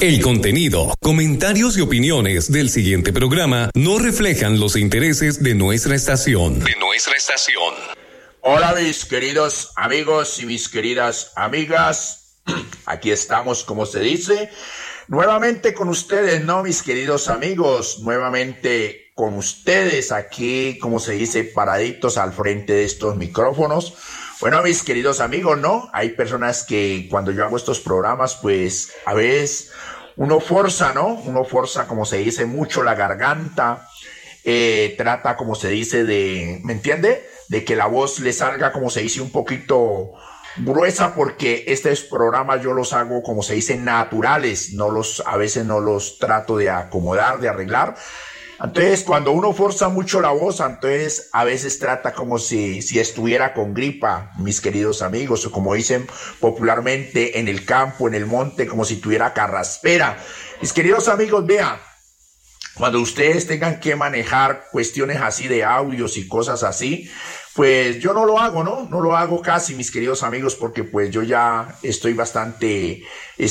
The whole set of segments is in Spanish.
El contenido, comentarios y opiniones del siguiente programa no reflejan los intereses de nuestra estación. Hola mis queridos amigos y mis queridas amigas. Aquí estamos, como se dice, nuevamente con ustedes, ¿no, mis queridos amigos? Nuevamente con ustedes aquí, como se dice, paraditos al frente de estos micrófonos. Bueno, mis queridos amigos, ¿no? Hay personas que cuando yo hago estos programas, pues a veces uno forza, ¿no? Uno forza, como se dice, mucho la garganta. Trata, como se dice, ¿me entiende? De que la voz le salga, como se dice, un poquito gruesa, porque estos programas yo los hago, como se dice, naturales. A veces no los trato de acomodar, de arreglar. Entonces, cuando uno forza mucho la voz, entonces a veces trata como si estuviera con gripa, mis queridos amigos, o como dicen popularmente en el campo, en el monte, como si tuviera carraspera. Mis queridos amigos, vean, cuando ustedes tengan que manejar cuestiones así de audios y cosas así, pues yo no lo hago, ¿no? No lo hago casi, mis queridos amigos, porque pues yo ya estoy bastante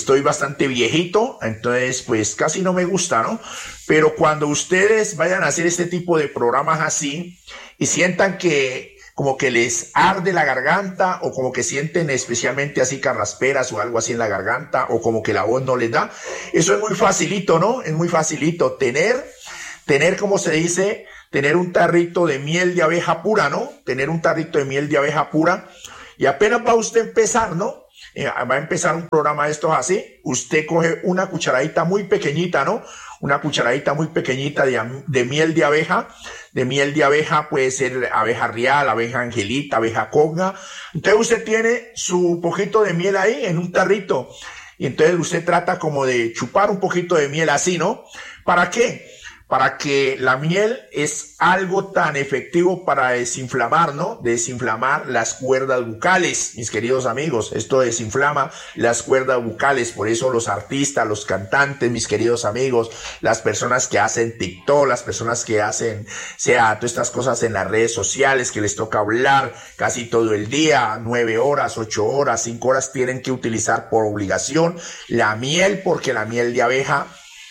viejito, entonces pues casi no me gusta, ¿no? Pero cuando ustedes vayan a hacer este tipo de programas así y sientan que como que les arde la garganta, o como que sienten especialmente así carrasperas o algo así en la garganta, o como que la voz no les da, eso es muy facilito, ¿no? Es muy facilito tener, como se dice, tener un tarrito de miel de abeja pura, ¿no? Tener un tarrito de miel de abeja pura, y apenas va usted a empezar, ¿no? Va a empezar un programa de estos así, usted coge una cucharadita muy pequeñita, ¿no? Una cucharadita muy pequeñita de miel de abeja. De miel de abeja, puede ser abeja real, abeja angelita, abeja conga. Entonces usted tiene su poquito de miel ahí en un tarrito, y entonces usted trata como de chupar un poquito de miel así, ¿no? ¿Para qué? Para que la miel es algo tan efectivo para desinflamar, ¿no? Desinflamar las cuerdas bucales, mis queridos amigos. Esto desinflama las cuerdas bucales. Por eso los artistas, los cantantes, mis queridos amigos, las personas que hacen TikTok, las personas que hacen, todas estas cosas en las redes sociales, que les toca hablar casi todo el día, 9 horas, 8 horas, 5 horas, tienen que utilizar por obligación la miel, porque la miel de abeja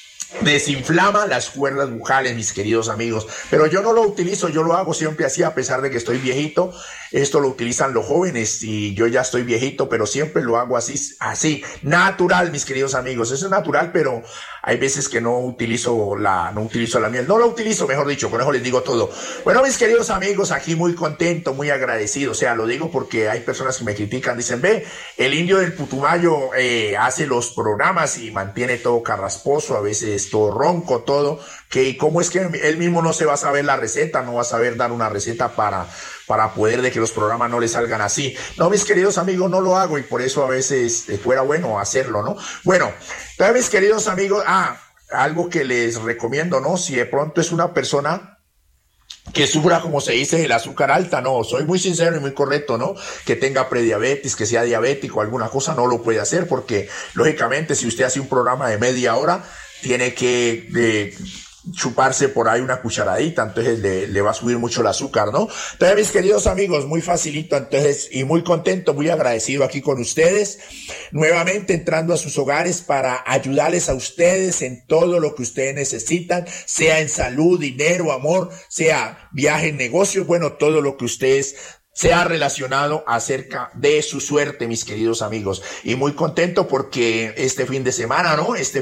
desinflama las cuerdas bucales, mis queridos amigos. Pero yo no lo utilizo, yo lo hago siempre así, a pesar de que estoy viejito. Esto lo utilizan los jóvenes y yo ya estoy viejito, pero siempre lo hago así, natural, mis queridos amigos. Eso es natural, pero hay veces que no utilizo la miel. No la utilizo, mejor dicho, con eso les digo todo. Bueno, mis queridos amigos, aquí muy contento, muy agradecido. O sea, lo digo porque hay personas que me critican, dicen, ve, el indio del Putumayo hace los programas y mantiene todo carrasposo, a veces todo ronco, todo. Que cómo es que él mismo no se va a saber la receta, no va a saber dar una receta para poder de que los programas no le salgan así. No, mis queridos amigos, no lo hago, y por eso a veces fuera bueno hacerlo, ¿no? Bueno, entonces, mis queridos amigos, algo que les recomiendo, ¿no? Si de pronto es una persona que sufra, como se dice, el azúcar alta, no, soy muy sincero y muy correcto, ¿no? Que tenga prediabetes, que sea diabético, alguna cosa, no lo puede hacer, porque lógicamente si usted hace un programa de media hora, tiene que chuparse por ahí una cucharadita, entonces le va a subir mucho el azúcar, ¿no? Entonces, mis queridos amigos, muy facilito, entonces, y muy contento, muy agradecido aquí con ustedes, nuevamente entrando a sus hogares para ayudarles a ustedes en todo lo que ustedes necesitan, sea en salud, dinero, amor, sea viaje, negocios, bueno, todo lo que ustedes sea relacionado acerca de su suerte, mis queridos amigos. Y muy contento porque este fin de semana, ¿no? Este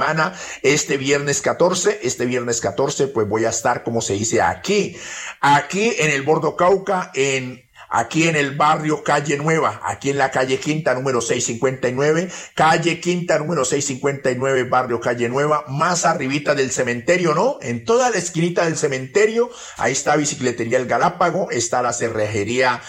viernes 14, pues voy a estar, como se dice, aquí en el Bordo Cauca, aquí en el barrio Calle Nueva, aquí en la calle Quinta número 659, calle Quinta número 659, barrio Calle Nueva, más arribita del cementerio, ¿no? En toda la esquinita del cementerio, ahí está Bicicletería El Galápago, está la cerrajería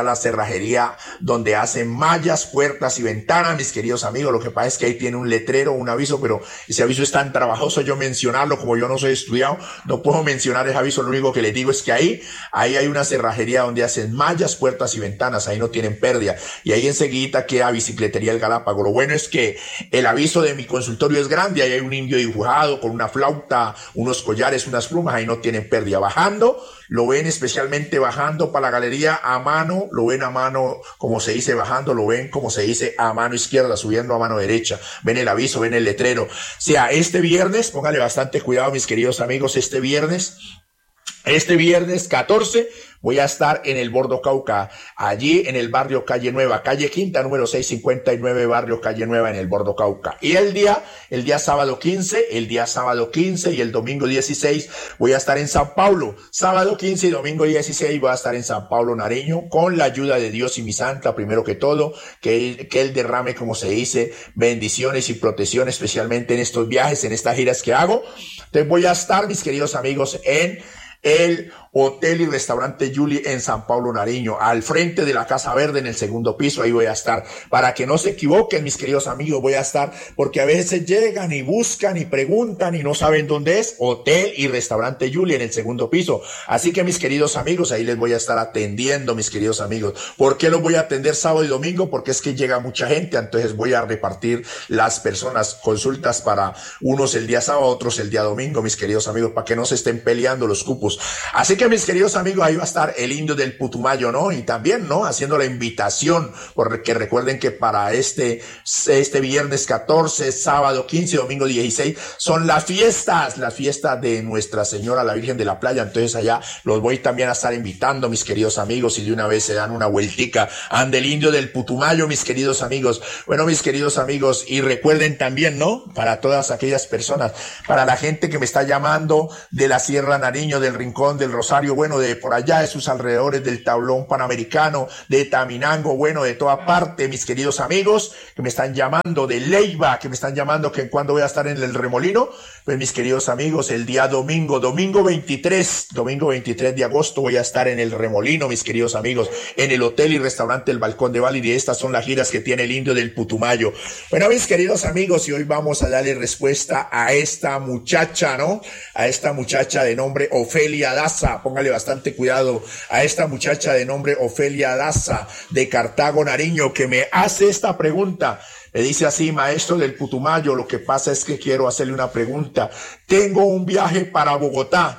donde hacen mallas, puertas y ventanas, mis queridos amigos. Lo que pasa es que ahí tiene un letrero, un aviso, pero ese aviso es tan trabajoso yo mencionarlo, como yo no soy estudiado, no puedo mencionar ese aviso. Lo único que les digo es que ahí hay una cerrajería donde hacen mallas, muchas puertas y ventanas, ahí no tienen pérdida. Y ahí enseguida queda Bicicletería El Galápago. Lo bueno es que el aviso de mi consultorio es grande, ahí hay un indio dibujado con una flauta, unos collares, unas plumas, ahí no tienen pérdida. Bajando, lo ven especialmente bajando para la galería a mano, lo ven a mano, como se dice bajando, lo ven como se dice a mano izquierda, subiendo a mano derecha. Ven el aviso, ven el letrero. O sea, este viernes, póngale bastante cuidado, mis queridos amigos, este viernes 14 voy a estar en el Bordo Cauca, allí en el barrio Calle Nueva, calle Quinta, número 659, barrio Calle Nueva, en el Bordo Cauca. Y el día sábado 15 y el domingo 16 voy a estar en San Pablo. Sábado 15 y domingo 16 voy a estar en San Pablo, Nariño, con la ayuda de Dios y mi santa, primero que todo, que Él derrame, como se dice, bendiciones y protección, especialmente en estos viajes, en estas giras que hago. Entonces voy a estar, mis queridos amigos, en el Hotel y Restaurante Julie en San Pablo, Nariño, al frente de la Casa Verde, en el segundo piso. Ahí voy a estar, para que no se equivoquen, mis queridos amigos, voy a estar, porque a veces llegan y buscan y preguntan y no saben dónde es. Hotel y Restaurante Julie en el segundo piso. Así que, mis queridos amigos, ahí les voy a estar atendiendo, mis queridos amigos. ¿Por qué los voy a atender sábado y domingo? Porque es que llega mucha gente, entonces voy a repartir las personas, consultas para unos el día sábado, otros el día domingo, mis queridos amigos, para que no se estén peleando los cupos. Así que, mis queridos amigos, ahí va a estar el indio del Putumayo, ¿no? Y también, ¿no? Haciendo la invitación, porque recuerden que para este viernes 14, sábado 15, domingo 16, son las fiestas de Nuestra Señora, la Virgen de la Playa. Entonces allá los voy también a estar invitando, mis queridos amigos, y de una vez se dan una vueltica. Ande el indio del Putumayo, mis queridos amigos. Bueno, mis queridos amigos, y recuerden también, ¿no? Para todas aquellas personas, para la gente que me está llamando de la Sierra Nariño, del Rincón del Rosario, bueno, de por allá, de sus alrededores, del Tablón Panamericano, de Taminango, bueno, de toda parte, mis queridos amigos, que me están llamando de Leiva, que me están llamando que en cuándo voy a estar en el Remolino. Pues, mis queridos amigos, el día domingo 23 de agosto voy a estar en el Remolino, mis queridos amigos, en el Hotel y Restaurante El Balcón de Bali, y estas son las giras que tiene el indio del Putumayo. Bueno, mis queridos amigos, y hoy vamos a darle respuesta a esta muchacha, ¿no? A esta muchacha de nombre Ofelia Daza, póngale bastante cuidado, a esta muchacha de nombre Ofelia Daza, de Cartago, Nariño, que me hace esta pregunta. Me dice así: maestro del Putumayo, lo que pasa es que quiero hacerle una pregunta. Tengo un viaje para Bogotá,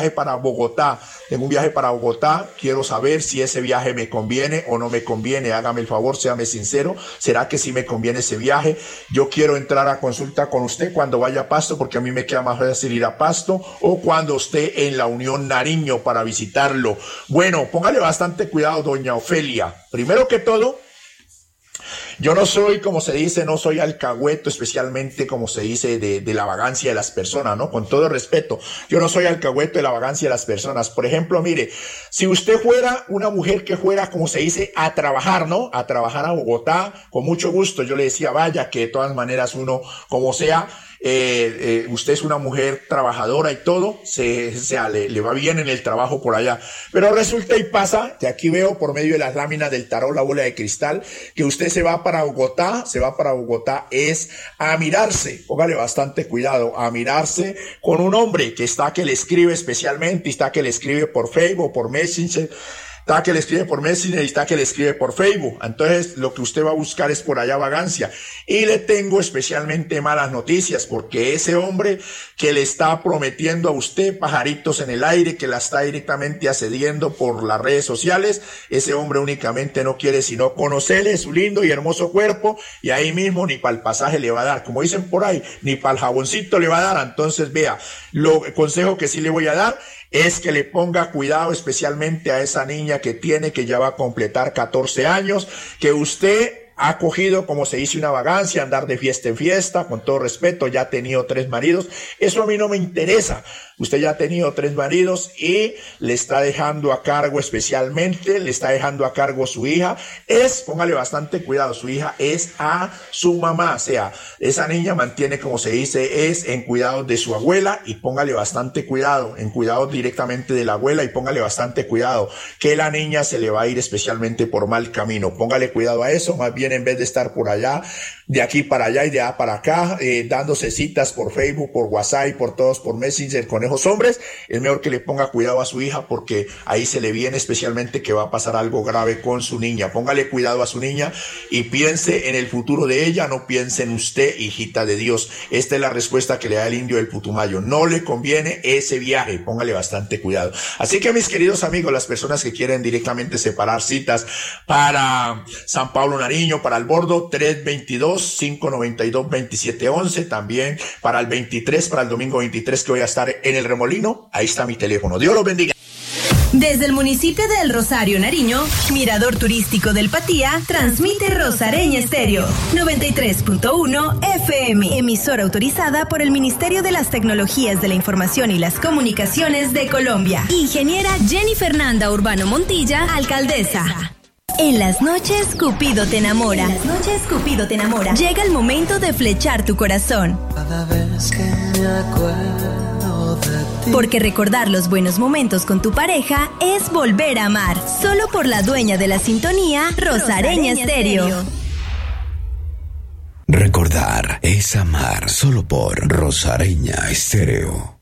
quiero saber si ese viaje me conviene o no me conviene. Hágame el favor, séame sincero, ¿será que sí me conviene ese viaje? Yo quiero entrar a consulta con usted cuando vaya a Pasto, porque a mí me queda más fácil ir a Pasto, o cuando esté en la Unión Nariño para visitarlo. Bueno, póngale bastante cuidado, doña Ofelia. Primero que todo, yo no soy, como se dice, no soy alcahueto, especialmente como se dice de la vagancia de las personas, ¿no? Con todo respeto, yo no soy alcahueto de la vagancia de las personas. Por ejemplo, mire, si usted fuera una mujer que fuera, como se dice, a trabajar, ¿no? A trabajar a Bogotá, con mucho gusto, yo le decía, vaya, que de todas maneras uno, como sea, usted es una mujer trabajadora y todo, le va bien en el trabajo por allá. Pero resulta y pasa, que aquí veo por medio de las láminas del tarot, la bola de cristal, que usted se va para Bogotá, es a mirarse, póngale bastante cuidado, a mirarse con un hombre que le escribe especialmente, y está que le escribe por Facebook, por Messenger, está que le escribe por Messenger y está que le escribe por Facebook. Entonces, lo que usted va a buscar es por allá vagancia. Y le tengo especialmente malas noticias, porque ese hombre que le está prometiendo a usted pajaritos en el aire, que la está directamente accediendo por las redes sociales, ese hombre únicamente no quiere sino conocerle su lindo y hermoso cuerpo, y ahí mismo ni para el pasaje le va a dar, como dicen por ahí, ni para el jaboncito le va a dar. Entonces, vea, el consejo que sí le voy a dar es que le ponga cuidado especialmente a esa niña que ya va a completar 14 años, que usted ha cogido, como se dice, una vagancia, andar de fiesta en fiesta. Con todo respeto, ya ha tenido 3 maridos, eso a mí no me interesa. Usted ya ha tenido 3 maridos y le está dejando a cargo, especialmente le está dejando a cargo su hija. Póngale bastante cuidado, su hija es a su mamá, o sea, esa niña mantiene, como se dice, es en cuidados de su abuela, y póngale bastante cuidado, en cuidados directamente de la abuela, y póngale bastante cuidado, que la niña se le va a ir especialmente por mal camino. Póngale cuidado a eso, más bien, en vez de estar por allá, de aquí para allá y de allá para acá, dándose citas por Facebook, por WhatsApp, por todos, por Messenger con conejos hombres, es mejor que le ponga cuidado a su hija porque ahí se le viene especialmente que va a pasar algo grave con su niña. Póngale cuidado a su niña y piense en el futuro de ella, no piense en usted, hijita de Dios. Esta es la respuesta que le da el indio del Putumayo. No le conviene ese viaje, póngale bastante cuidado. Así que mis queridos amigos, las personas que quieren directamente separar citas para San Pablo Nariño, para el Bordo, 322-592-2711, también para el 23, para el domingo 23 que voy a estar en el Remolino, ahí está mi teléfono. Dios los bendiga. Desde el municipio de El Rosario, Nariño, Mirador Turístico del Patía, transmite Rosareña Estéreo, 93.1 FM, emisora autorizada por el Ministerio de las Tecnologías de la Información y las Comunicaciones de Colombia. Ingeniera Jenny Fernanda Urbano Montilla, alcaldesa. En las noches, Cupido te enamora. Llega el momento de flechar tu corazón. Cada vez que me acuerdo de ti. Porque recordar los buenos momentos con tu pareja es volver a amar. Solo por la dueña de la sintonía, Rosareña Estéreo. Recordar es amar solo por Rosareña Estéreo.